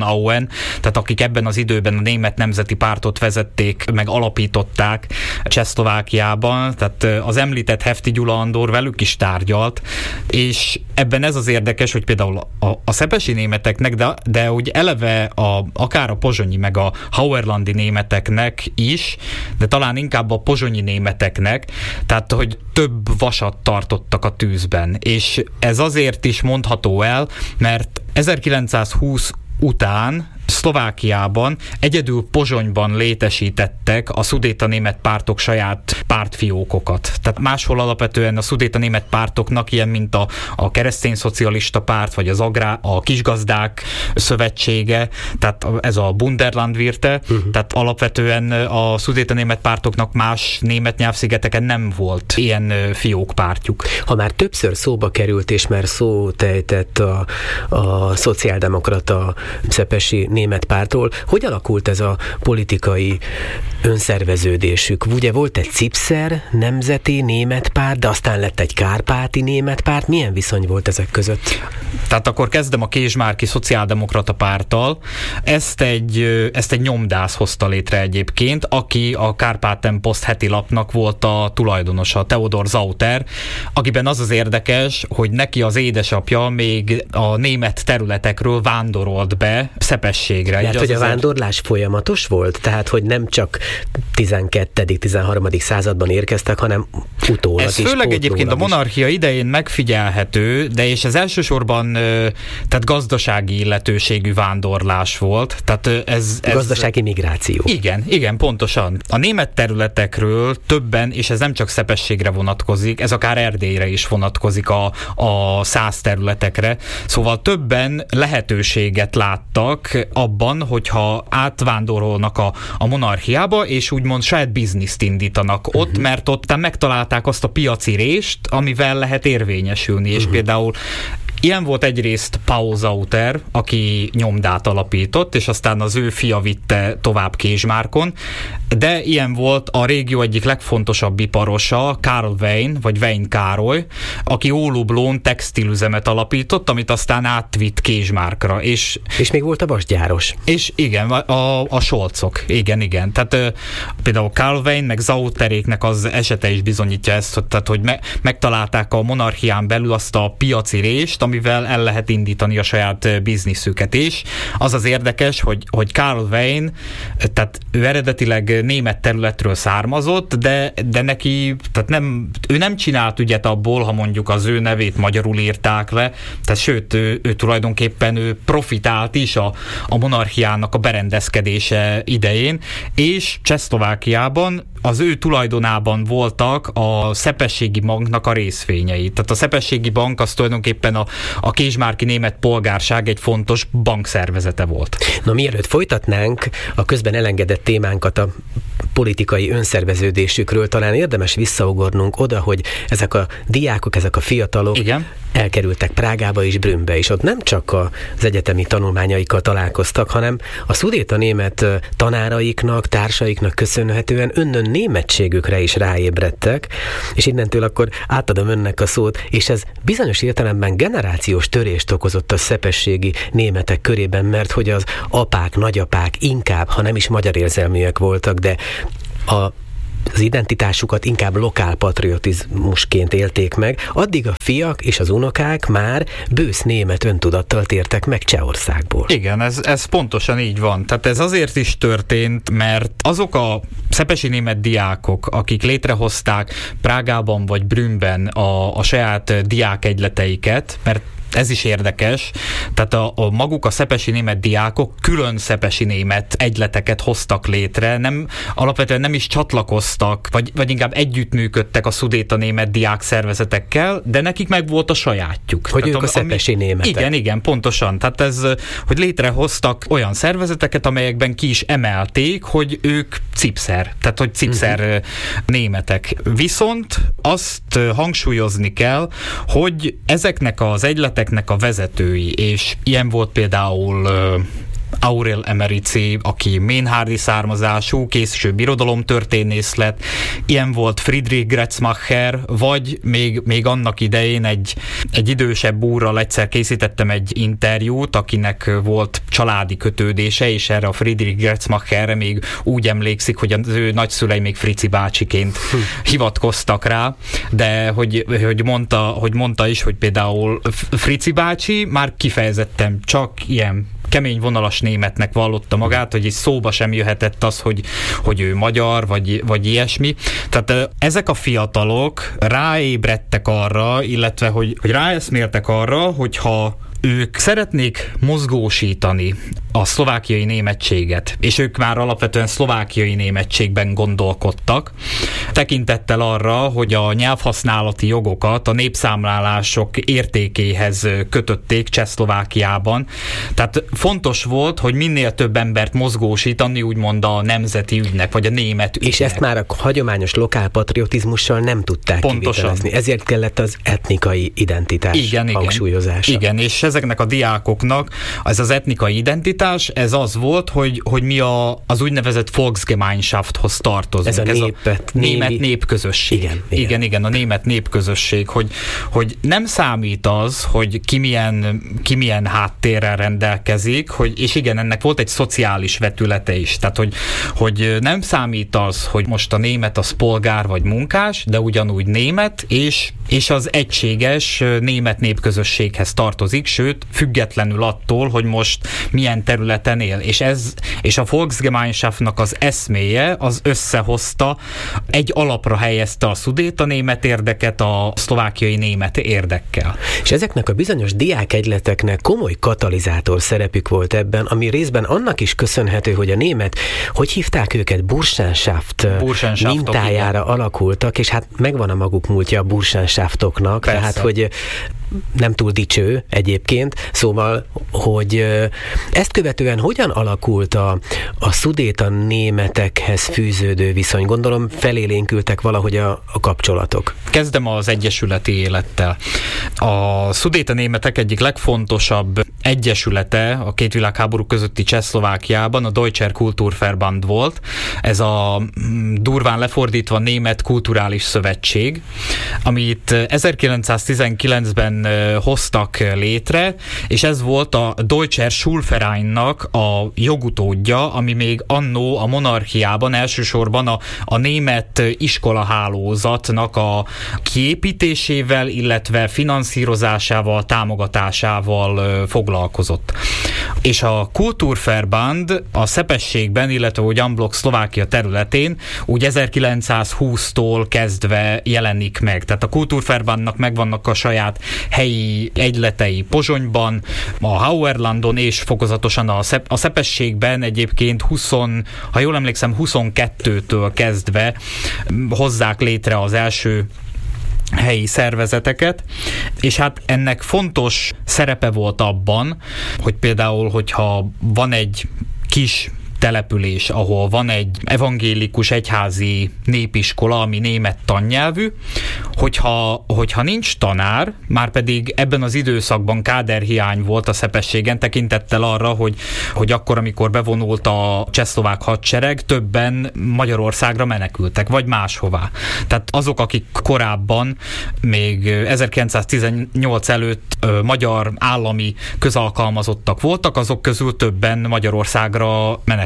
Auen, tehát akik ebben az időben a Német Nemzeti Pártot vezették, meg alapították Csehszlovákiában, tehát az említett Hefti Gyula Andor velük is tárgyalt, és ebben ez az érdekes, hogy például a szepesi németeknek, de úgy eleve akár a pozsonyi, meg a hauerlandi németeknek is, de talán inkább a pozsonyi németeknek, tehát hogy több vasat tartottak a tűzben. És ez azért is mondható el, mert 1920 után Szlovákiában egyedül Pozsonyban létesítettek a szudéta-német pártok saját pártfiókokat. Tehát máshol alapvetően a szudéta-német pártoknak ilyen, mint a keresztényszocialista párt, vagy a kisgazdák szövetsége, tehát ez a Bunderlandwirte, tehát alapvetően a szudéta-német pártoknak más német nyelvszigeteken nem volt ilyen fiókpártjuk. Ha már többször szóba került, és már szót ejtett a szociáldemokrata szepesi német pártról, hogy alakult ez a politikai önszerveződésük? Ugye volt egy Cipszer nemzeti német párt, de aztán lett egy kárpáti német párt. Milyen viszony volt ezek között? Tehát akkor kezdem a Késmárki Szociáldemokrata Párttal. Ezt egy nyomdász hozta létre egyébként, aki a Kárpáten Post heti lapnak volt a tulajdonosa, Theodor Sauter, akiben az érdekes, hogy neki az édesapja még a német területekről vándorolt be Szepességre. Lehet, hogy a vándorlás folyamatos volt? Tehát, hogy nem csak 12.-13. században érkeztek, hanem utólag ez is. Ez főleg egyébként a monarchia idején megfigyelhető, de és ez elsősorban tehát gazdasági illetőségű vándorlás volt. Tehát ez gazdasági migráció. Igen, pontosan. A német területekről többen, és ez nem csak Szepességre vonatkozik, ez akár Erdélyre is vonatkozik a szász területekre. Szóval többen lehetőséget láttak abban, hogyha átvándorolnak a monarchiába, és úgymond saját bizniszt indítanak ott, mert ott megtalálták azt a piaci rést, amivel lehet érvényesülni, és például ilyen volt egyrészt Paul Sauter, aki nyomdát alapított, és aztán az ő fia vitte tovább Késmárkon, de ilyen volt a régió egyik legfontosabb iparosa, Karl Wein, vagy Wein Károly, aki Ólublón textilüzemet alapított, amit aztán átvitt Késmárkra. És még volt a vasgyáros. És igen, a Scholzok. Igen. Tehát például Karl Wein, meg Sauteréknek az esete is bizonyítja ezt, tehát, hogy megtalálták a monarchián belül azt a piaci rést, amivel el lehet indítani a saját bizniszüket is. Az érdekes, hogy Karl Wein, tehát ő eredetileg német területről származott, de neki, tehát ő nem csinált ügyet abból, ha mondjuk az ő nevét magyarul írták le, tehát sőt, ő tulajdonképpen profitált is a monarchiának a berendezkedése idején, és Csehszlovákiában az ő tulajdonában voltak a Szepességi Banknak a részvényei. Tehát a Szepességi Bank az tulajdonképpen a késmárki német polgárság egy fontos bankszervezete volt. Na, mielőtt folytatnánk a közben elengedett témánkat a politikai önszerveződésükről, talán érdemes visszaugornunk oda, hogy ezek a diákok, ezek a fiatalok elkerültek Prágába és Brünnbe, és ott nem csak az egyetemi tanulmányaikkal találkoztak, hanem a szudéta német tanáraiknak, társaiknak köszönhetően németségükre is ráébredtek, és innentől akkor átadom önnek a szót, és ez bizonyos értelemben generációs törést okozott a szepességi németek körében, mert hogy az apák, nagyapák inkább, ha nem is magyar érzelműek voltak, de az identitásukat inkább lokálpatriotizmusként élték meg, addig a fiak és az unokák már bősz német öntudattal tértek meg Csehországból. Igen, ez pontosan így van. Tehát ez azért is történt, mert azok a szepesi német diákok, akik létrehozták Prágában vagy Brünnben a saját diákegyleteiket, mert ez is érdekes, tehát a maguk a szepesi német diákok külön szepesi német egyleteket hoztak létre, alapvetően nem is csatlakoztak, vagy inkább együttműködtek a szudéta német diák szervezetekkel, de nekik meg volt a sajátjuk. Hogy tehát ők a szepesi németek. Igen, pontosan. Tehát ez, hogy létrehoztak olyan szervezeteket, amelyekben ki is emelték, hogy ők cipszer, tehát hogy cipszer németek. Viszont azt hangsúlyozni kell, hogy ezeknek az egyleteknek a vezetői, és ilyen volt például Aurel Emerici, aki ménhárdi származású, később irodalomtörténész lett, ilyen volt Friedrich Gretzmacher, vagy még annak idején egy idősebb úrral egyszer készítettem egy interjút, akinek volt családi kötődése, és erre a Friedrich Gretzmacherre még úgy emlékszik, hogy az ő nagyszülei még Frici bácsiként hivatkoztak rá, de hogy mondta is, hogy például Frici bácsi már kifejezetten csak ilyen kemény vonalas németnek vallotta magát, hogy is szóba sem jöhetett az, hogy ő magyar, vagy ilyesmi. Tehát ezek a fiatalok ráébredtek arra, illetve hogy ráeszméltek arra, hogyha ők szeretnék mozgósítani a szlovákiai németséget, és ők már alapvetően szlovákiai németségben gondolkodtak, tekintettel arra, hogy a nyelvhasználati jogokat a népszámlálások értékéhez kötötték Csehszlovákiában. Tehát fontos volt, hogy minél több embert mozgósítani, úgymond a nemzeti ügynek, vagy a német ügynek. És ezt már a hagyományos lokálpatriotizmussal nem tudták kivitelezni. Ezért kellett az etnikai identitás hangsúlyozása. Igen, és ezeknek a diákoknak ez az etnikai identitás, ez az volt, hogy mi az úgynevezett Volksgemeinschafthoz tartozunk. Ez a német népközösség. Igen, a német népközösség, hogy nem számít az, hogy ki milyen háttérrel rendelkezik, és igen, ennek volt egy szociális vetülete is. Tehát, hogy nem számít az, hogy most a német az polgár vagy munkás, de ugyanúgy német, és az egységes német népközösséghez tartozik, sőt, függetlenül attól, hogy most milyen területen él. És a Volksgemeinschaftnak az eszméje az összehozta, egy alapra helyezte a szudéta német érdeket a szlovákiai német érdekkel. És ezeknek a bizonyos diákegyleteknek komoly katalizátor szerepük volt ebben, ami részben annak is köszönhető, hogy a német, hogy hívták őket, Burschenschaft mintájára alakultak, és hát megvan a maguk múltja a Burschenschaftoknak, tehát hogy nem túl dicső egyébként, szóval, hogy ezt követően hogyan alakult a szudéta németekhez fűződő viszony? Gondolom felélénkültek valahogy a kapcsolatok. Kezdem az egyesületi élettel. A szudéta németek egyik legfontosabb egyesülete a két világháború közötti Csehszlovákiában a Deutscher Kulturverband volt. Ez a durván lefordítva német kulturális szövetség, amit 1919-ben hoztak létre, és ez volt a Deutscher Schulvereinnak a jogutódja, ami még annó a monarchiában elsősorban a német iskolahálózatnak a kiépítésével, illetve finanszírozásával, támogatásával foglalkozott. És a Kulturverband a Szepességben, illetve úgy unblock Szlovákia területén úgy 1920-tól kezdve jelenik meg. Tehát a Kulturverbandnak megvannak a saját helyi egyletei Pozsonyban, a Hauerlandon és fokozatosan a Szepességben egyébként ha jól emlékszem, 22-től kezdve hozzák létre az első helyi szervezeteket, és hát ennek fontos szerepe volt abban, hogy például, hogyha van egy kis település, ahol van egy evangélikus egyházi népiskola, ami német tannyelvű, hogyha nincs tanár, már pedig ebben az időszakban káderhiány volt a Szepességen, tekintettel arra, hogy akkor, amikor bevonult a csehszlovák hadsereg, többen Magyarországra menekültek, vagy máshová. Tehát azok, akik korábban, még 1918 előtt magyar állami közalkalmazottak voltak, azok közül többen Magyarországra menekültek.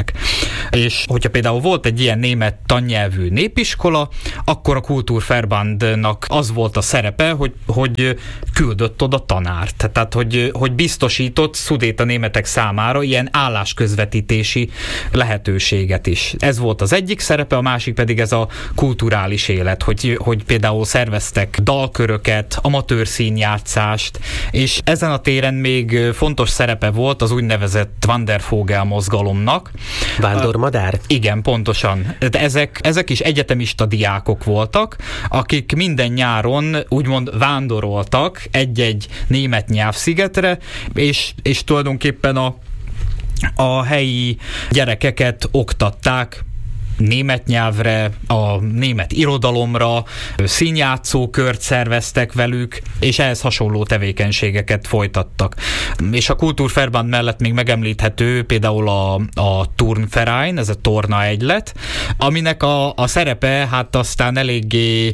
És hogyha például volt egy ilyen német tannyelvű népiskola, akkor a Kulturverbandnak az volt a szerepe, hogy küldött oda tanárt. Tehát, hogy biztosított szudéta németek számára ilyen állásközvetítési lehetőséget is. Ez volt az egyik szerepe, a másik pedig ez a kulturális élet, hogy például szerveztek dalköröket, amatőr színjátszást, és ezen a téren még fontos szerepe volt az úgynevezett Wandervogel mozgalomnak. Vándormadár? Igen, pontosan. Ezek is egyetemista diákok voltak, akik minden nyáron úgymond vándoroltak egy-egy német nyelvszigetre, és tulajdonképpen a helyi gyerekeket oktatták német nyelvre, a német irodalomra, színjátszókört szerveztek velük, és ehhez hasonló tevékenységeket folytattak. És a Kulturverband mellett még megemlíthető például a Turnverein, ez a torna egylet, aminek a szerepe hát aztán eléggé,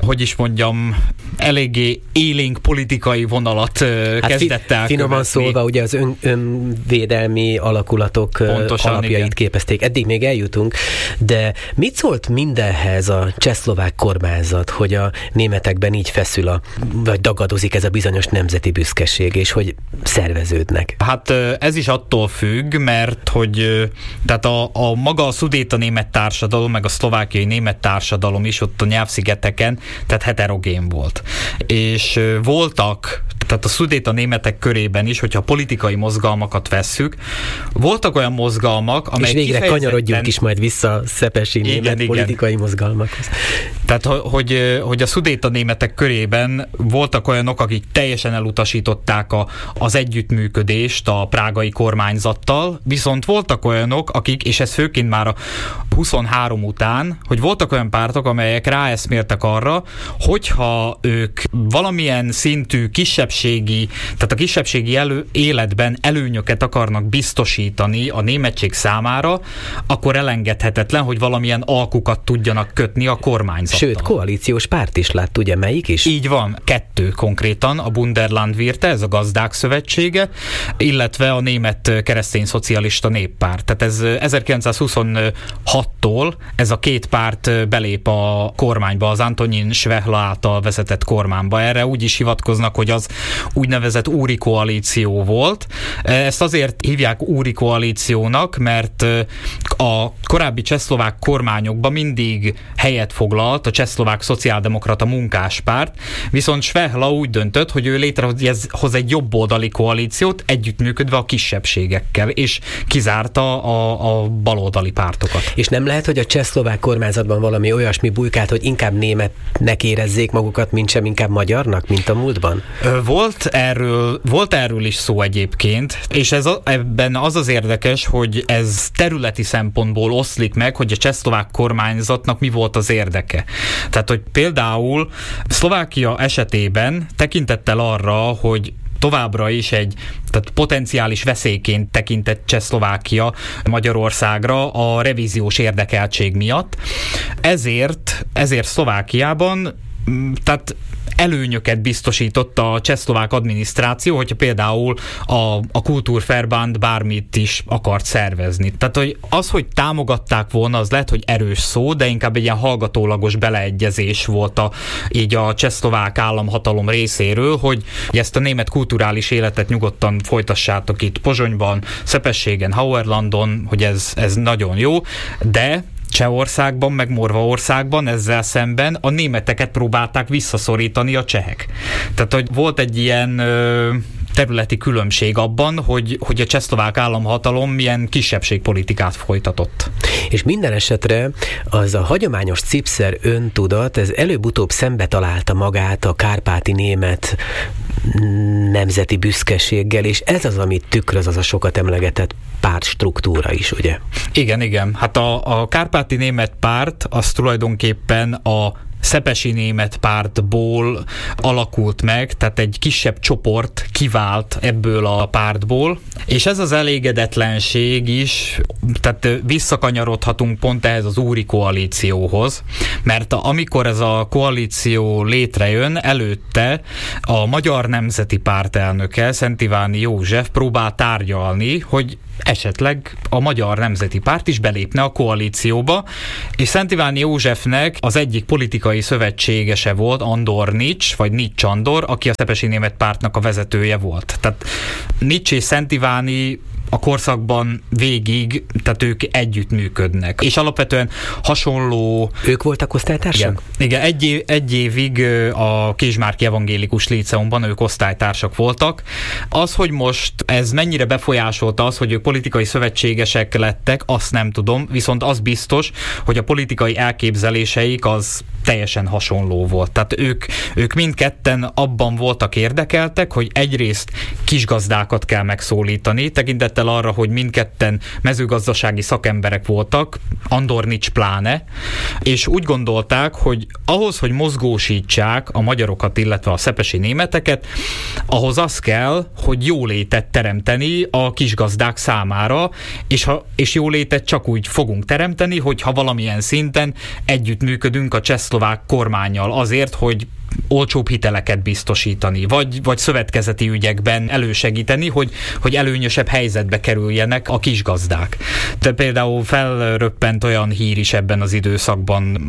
eléggé élénk politikai vonalat kezdett el finoman szólva, ugye az önvédelmi alakulatok pontosan, alapjait igen. Képezték. Eddig még eljutunk, de mit szólt mindenhez a csehszlovák kormányzat, hogy a németekben így feszül vagy dagadozik ez a bizonyos nemzeti büszkeség, és hogy szerveződnek? Hát ez is attól függ, mert hogy tehát a maga a szudéta-német társadalom, meg a szlovákiai német társadalom is ott a nyelvszigeteken, tehát heterogén volt. És voltak, tehát a szudéta németek körében is, hogyha politikai mozgalmakat vesszük, voltak olyan mozgalmak, amelyek és végre kanyarodjunk is majd vissza Szepesi német politikai mozgalmakhoz. Tehát, hogy a szudéta németek körében voltak olyanok, akik teljesen elutasították az együttműködést a prágai kormányzattal, viszont voltak olyanok, akik, és ez főként már a 23 után, hogy voltak olyan pártok, amelyek ráeszméltek arra, hogyha ők valamilyen szintű tehát a kisebbségi életben előnyöket akarnak biztosítani a németség számára, akkor elengedhetetlen, hogy valamilyen alkukat tudjanak kötni a kormányzattal. Sőt, koalíciós párt is lát, ugye melyik is? Így van, 2 konkrétan, a Bunderlandwirte, ez a gazdák szövetsége, illetve a német keresztény-szocialista néppárt. Tehát ez 1926-tól ez a 2 párt belép a kormányba, az Antonin Svehla által vezetett kormányba. Erre úgy is hivatkoznak, hogy az úgynevezett úri koalíció volt. Ezt azért hívják úri koalíciónak, mert a korábbi csehszlovák kormányokban mindig helyet foglalt a csehszlovák szociáldemokrata munkáspárt, viszont Svehla úgy döntött, hogy ő létrehoz egy jobboldali koalíciót együttműködve a kisebbségekkel, és kizárta a baloldali pártokat. És nem lehet, hogy a csehszlovák kormányzatban valami olyasmi bujkált, hogy inkább németnek érezzék magukat, mint sem inkább magyarnak, mint a múltban? Volt erről is szó egyébként, és ebben az érdekes, hogy ez területi szempontból oszlik meg, hogy a csehszlovák kormányzatnak mi volt az érdeke. Tehát, hogy például Szlovákia esetében tekintettel arra, hogy továbbra is tehát potenciális veszélyként tekintett Csehszlovákia Magyarországra a revíziós érdekeltség miatt. Ezért Szlovákiában tehát előnyöket biztosított a csehszlovák adminisztráció, hogyha például a Kulturverband bármit is akart szervezni. Tehát hogy támogatták volna, az lehet, hogy erős szó, de inkább egy ilyen hallgatólagos beleegyezés volt így a csehszlovák államhatalom részéről, hogy ezt a német kulturális életet nyugodtan folytassátok itt Pozsonyban, Szepességen, Hauerlandon, hogy ez nagyon jó, de Csehországban, meg Morvaországban ezzel szemben a németeket próbálták visszaszorítani a csehek. Tehát, hogy volt egy ilyen területi különbség abban, hogy a csehszlovák államhatalom milyen kisebbségpolitikát folytatott. És minden esetre az a hagyományos cipszer öntudat, ez előbb-utóbb szembe találta magát a kárpáti német nemzeti büszkeséggel, és ez az, amit tükröz az a sokat emlegetett pártstruktúra is, ugye? Igen. Hát a kárpáti német párt az tulajdonképpen a szepesi német pártból alakult meg, tehát egy kisebb csoport kivált ebből a pártból, és ez az elégedetlenség is, tehát visszakanyarodhatunk pont ehhez az úri koalícióhoz, mert amikor ez a koalíció létrejön, előtte a Magyar Nemzeti Párt elnöke, Szent Iváni József próbál tárgyalni, hogy esetleg a Magyar Nemzeti Párt is belépne a koalícióba, és Szent Iváni Józsefnek az egyik politikai szövetségese volt Andor Nics, vagy Nics Andor, aki a Szepesi Német Pártnak a vezetője volt. Tehát Nics és Szent Iváni a korszakban végig, tehát ők együttműködnek. És alapvetően hasonló... Ők voltak osztálytársak? Igen, egy évig a Késmárki Evangélikus Líceumban ők osztálytársak voltak. Az, hogy most ez mennyire befolyásolta az, hogy ők politikai szövetségesek lettek, azt nem tudom, viszont az biztos, hogy a politikai elképzeléseik az teljesen hasonló volt. Tehát ők mindketten abban voltak érdekeltek, hogy egyrészt kisgazdákat kell megszólítani, tekintettel tekintettel arra, hogy mindketten mezőgazdasági szakemberek voltak, Andornics pláne, és úgy gondolták, hogy ahhoz, hogy mozgósítsák a magyarokat, illetve a szepesi németeket, ahhoz az kell, hogy jólétet teremteni a kisgazdák számára, és jólétet csak úgy fogunk teremteni, hogyha valamilyen szinten együttműködünk a csehszlovák kormánnyal azért, hogy olcsóbb hiteleket biztosítani, vagy szövetkezeti ügyekben elősegíteni, hogy előnyösebb helyzetbe kerüljenek a kisgazdák. De például felröppent olyan hír is ebben az időszakban,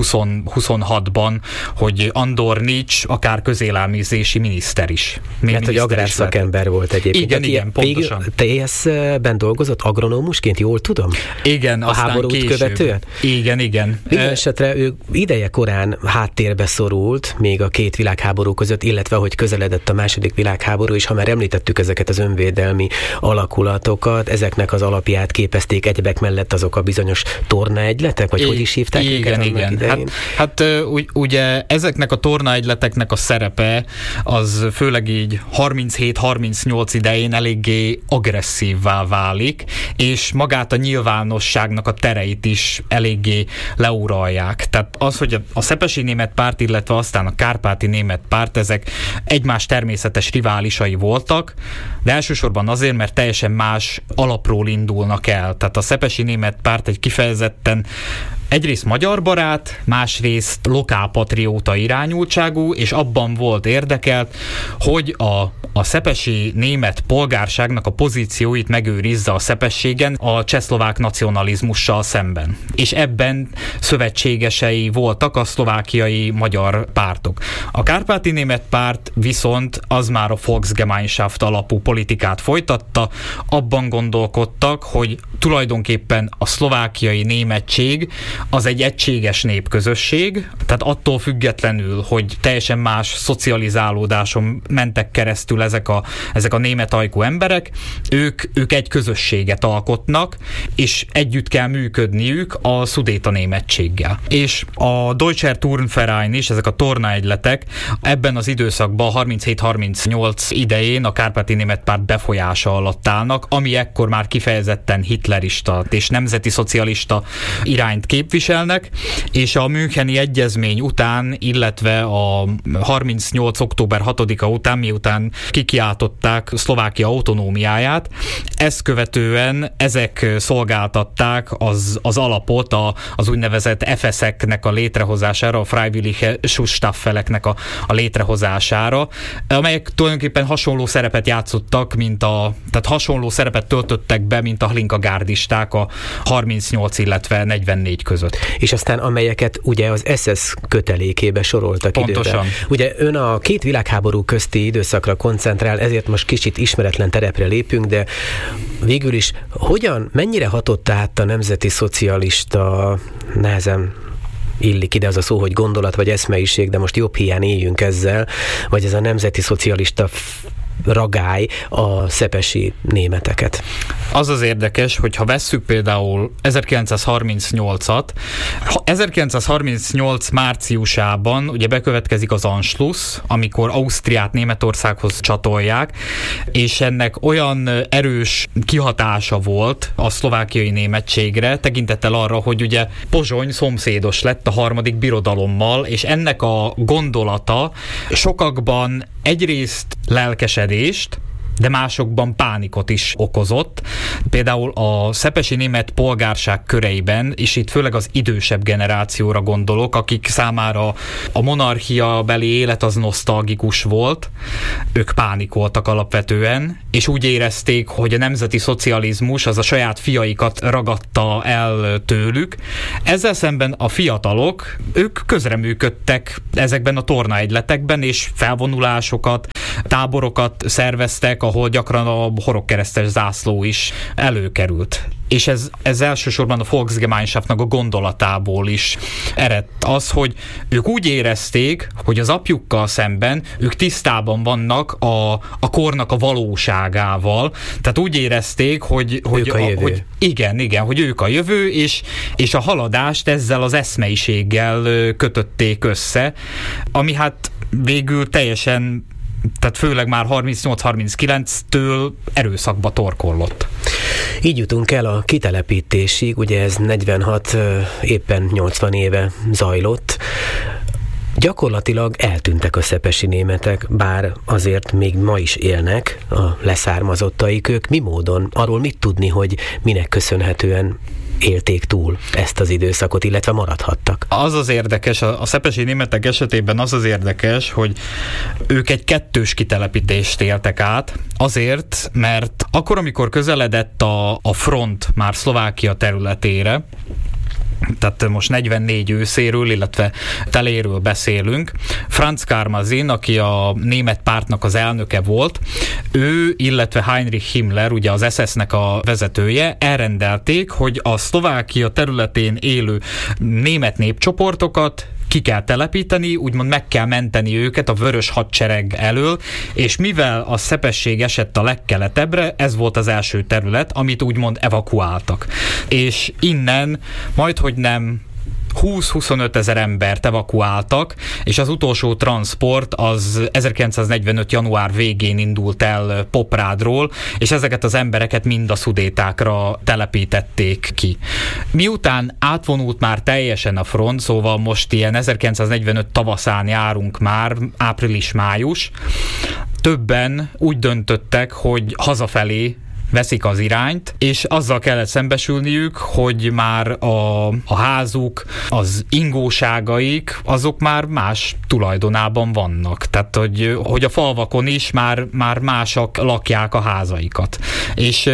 26-ban, hogy Andornics akár közélelmezési miniszter is. Mert hogy agrárszakember volt egyébként. Igen, pontosan. TS-ben dolgozott agronómusként, jól tudom? Igen, a háborút később követően? Igen. Minden esetre ő ideje korán háttérbe szorult, még a két világháború között, illetve hogy közeledett a második világháború, és ha már említettük ezeket az önvédelmi alakulatokat, ezeknek az alapját képezték egyebek mellett azok a bizonyos tornaegyletek, vagy hogy is hívták őket? Igen. Hát ugye ezeknek a tornaegyleteknek a szerepe az főleg így 37-38 idején eléggé agresszívvá válik, és magát a nyilvánosságnak a tereit is eléggé leuralják. Tehát az, hogy a szepesi német párt, illetve aztán a kárpáti német párt, ezek egymás természetes riválisai voltak, de elsősorban azért, mert teljesen más alapról indulnak el. Tehát a szepesi német párt egy kifejezetten egyrészt magyar barát, másrészt lokálpatrióta irányultságú, és abban volt érdekelt, hogy a szepesi német polgárságnak a pozícióit megőrizze a szepességen a csehszlovák nacionalizmussal szemben. És ebben szövetségesei voltak a szlovákiai magyar pártok. A kárpáti német párt viszont az már a Volksgemeinschaft alapú politikát folytatta, abban gondolkodtak, hogy tulajdonképpen a szlovákiai németség az egy egységes népközösség, tehát attól függetlenül, hogy teljesen más szocializálódáson mentek keresztül ezek a német ajkú emberek, ők egy közösséget alkotnak, és együtt kell működniük a szudéta németséggel. És a Deutscher Turnverein is, ezek a tornaegyletek ebben az időszakban, 37-38 idején a kárpáti német párt befolyása alatt állnak, ami ekkor már kifejezetten hitlerista és nemzeti szocialista irányt képviselnek, és a Müncheni egyezmény után, illetve a 38. október 6-a után, miután kikiáltották Szlovákia autonómiáját, ezt követően ezek szolgáltatták az alapot az úgynevezett FS-eknek a létrehozására, a Freiwillige Schutzstaffeleknek a létrehozására, amelyek tulajdonképpen hasonló szerepet játszottak, tehát hasonló szerepet töltöttek be, mint a hlinkagárdisták a 38, illetve 44 között. És aztán amelyeket ugye az SS kötelékébe soroltak pontosan időre. Ugye ön a két világháború közti időszakra koncentrál, ezért most kicsit ismeretlen terepre lépünk, de végül is mennyire hatott át a nemzeti szocialista, nehezen illik ide az a szó, hogy gondolat vagy eszmeiség, de most jobb hiány éljünk ezzel, vagy ez a nemzeti szocialista ragály a szepesi németeket. Az az érdekes, hogy ha vesszük például 1938-at, 1938 márciusában ugye bekövetkezik az Anschluss, amikor Ausztriát Németországhoz csatolják, és ennek olyan erős kihatása volt a szlovákiai németségre, tekintettel arra, hogy ugye Pozsony szomszédos lett a harmadik birodalommal, és ennek a gondolata sokakban egyrészt lelkesedést, de másokban pánikot is okozott. Például a szepesi német polgárság köreiben, és itt főleg az idősebb generációra gondolok, akik számára a monarchia beli élet az nosztalgikus volt, ők pánikoltak alapvetően, és úgy érezték, hogy a nemzeti szocializmus az a saját fiaikat ragadta el tőlük. Ezzel szemben a fiatalok, ők közreműködtek ezekben a tornaegyletekben, és felvonulásokat, táborokat szerveztek, ahol gyakran a horogkeresztes zászló is előkerült. És ez elsősorban a Volksgemeinschaftnak a gondolatából is eredt az, hogy ők úgy érezték, hogy az apjukkal szemben ők tisztában vannak a kornak a valóságával. Tehát úgy érezték, hogy igen, hogy ők a jövő, és a haladást ezzel az eszmeiséggel kötötték össze, ami hát végül teljesen tehát főleg már 38-39-től erőszakba torkollott. Így jutunk el a kitelepítésig, ugye ez 46, éppen 80 éve zajlott. Gyakorlatilag eltűntek a szepesi németek, bár azért még ma is élnek a leszármazottaik. Ők mi módon, arról mit tudni, hogy minek köszönhetően élték túl ezt az időszakot, illetve maradhattak? Az az érdekes, a szepesi németek esetében az az érdekes, hogy ők egy kettős kitelepítést éltek át, azért, mert akkor, amikor közeledett a front már Szlovákia területére, tehát most 44 őszéről, illetve teléről beszélünk. Franz Karmazin, aki a német pártnak az elnöke volt, ő, illetve Heinrich Himmler, ugye az SS-nek a vezetője, elrendelték, hogy a Szlovákia területén élő német népcsoportokat ki kell telepíteni, úgymond meg kell menteni őket a vörös hadsereg elől, és mivel a szepesség esett a legkeletebbre, ez volt az első terület, amit úgymond evakuáltak. És innen majdhogy nem 20-25 ezer embert evakuáltak, és az utolsó transport az 1945. január végén indult el Poprádról, és ezeket az embereket mind a szudétákra telepítették ki. Miután átvonult már teljesen a front, szóval most ilyen 1945 tavaszán járunk már, április-május, többen úgy döntöttek, hogy hazafelé veszik az irányt, és azzal kellett szembesülniük, hogy már a házuk, az ingóságaik, azok már más tulajdonában vannak. Tehát, hogy a falvakon is már mások lakják a házaikat. És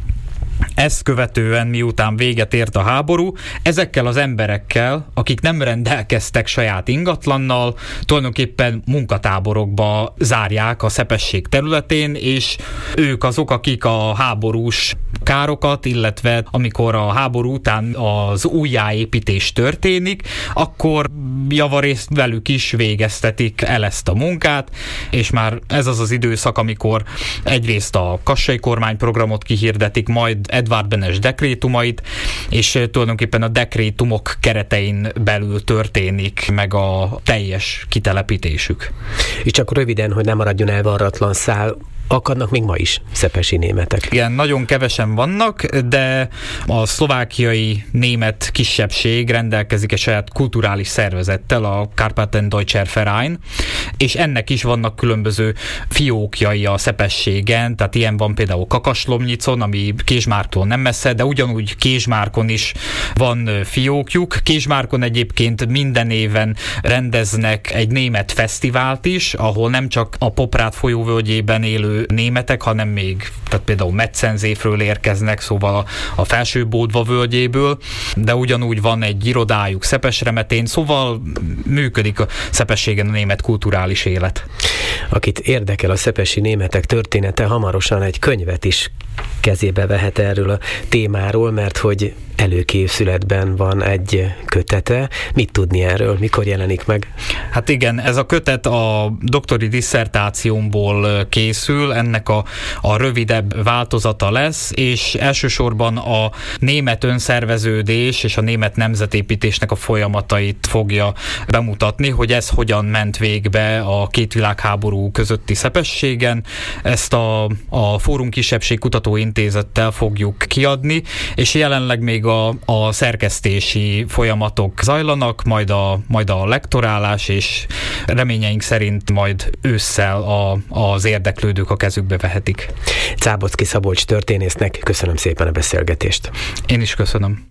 ezt követően, miután véget ért a háború, ezekkel az emberekkel, akik nem rendelkeztek saját ingatlannal, tulajdonképpen munkatáborokba zárják a szepesség területén, és ők azok, akik a háborús károkat, illetve amikor a háború után az újjáépítés történik, akkor javarészt velük is végeztetik el ezt a munkát, és már ez az az időszak, amikor egyrészt a kassai kormányprogramot kihirdetik, majd Edvard Benes dekrétumait, és tulajdonképpen a dekrétumok keretein belül történik meg a teljes kitelepítésük. És csak röviden, hogy nem maradjon elvarratlan szál, akadnak még ma is szepesi németek. Igen, nagyon kevesen vannak, de a szlovákiai német kisebbség rendelkezik egy saját kulturális szervezettel, a Karpaten-Deutscher Verein, és ennek is vannak különböző fiókjai a szepességen, tehát ilyen van például Kakaslomnyicon, ami Kézsmárktól nem messze, de ugyanúgy Kézsmárkon is van fiókjuk. Kézsmárkon egyébként minden éven rendeznek egy német fesztivált is, ahol nem csak a Poprád folyóvölgyében élő németek, hanem még, tehát például Metzenzéfről érkeznek, szóval a Felső Bódva völgyéből, de ugyanúgy van egy irodájuk Szepesremetén, szóval működik a szepességen a német kulturális élet. Akit érdekel a szepesi németek története, hamarosan egy könyvet is kezébe vehet erről a témáról, mert hogy előkészületben van egy kötete. Mit tudni erről? Mikor jelenik meg? Hát igen, ez a kötet a doktori disszertációmból készül, ennek a rövidebb változata lesz, és elsősorban a német önszerveződés és a német nemzetépítésnek a folyamatait fogja bemutatni, hogy ez hogyan ment végbe a két világháború közötti szepességen. Ezt a Fórum Kisebbség Kutatóintézettel fogjuk kiadni, és jelenleg még a szerkesztési folyamatok zajlanak, majd a lektorálás, és reményeink szerint majd ősszel az érdeklődők a kezükbe vehetik. Zábocki Szabolcs történésznek köszönöm szépen a beszélgetést. Én is köszönöm.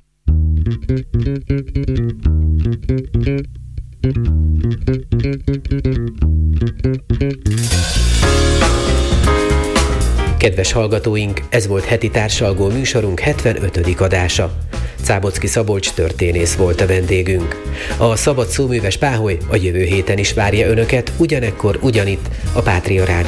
Kedves hallgatóink, ez volt heti társalgó műsorunk 75. adása. Zábocki Szabolcs történész volt a vendégünk. A Szabad Szóműves Páholy a jövő héten is várja önöket, ugyanekkor, ugyanitt, a Pátria Rádió